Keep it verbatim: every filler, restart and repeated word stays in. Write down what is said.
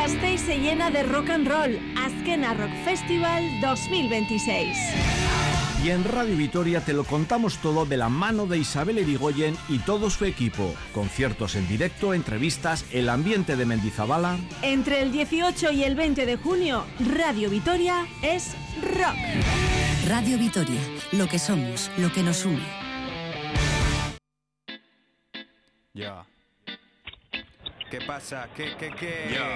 Gasteiz se llena de rock and roll. Azkena Rock Festival dos mil veintiséis. Y en Radio Vitoria te lo contamos todo de la mano de Isabel Irigoyen y todo su equipo. Conciertos en directo, entrevistas, el ambiente de Mendizabala. Entre el dieciocho y el veinte de junio, Radio Vitoria es rock. Radio Vitoria, lo que somos, lo que nos une. Ya. ¿Qué pasa? ¿Qué, qué, qué? Ya.